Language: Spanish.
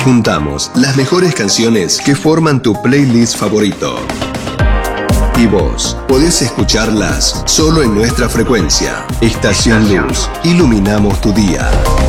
Juntamos las mejores canciones que forman tu playlist favorito. Y vos podés escucharlas solo en nuestra frecuencia. Estación Luz. Iluminamos tu día.